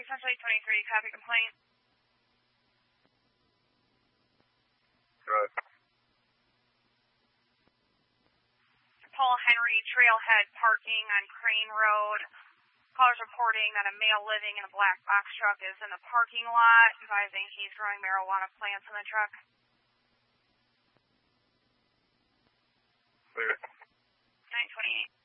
Central 823, copy complaint. Right. Paul Henry, Trailhead parking on Crane Road. Callers reporting that a male living in a black box truck is in the parking lot, advising he's growing marijuana plants in the truck. Clear. 928.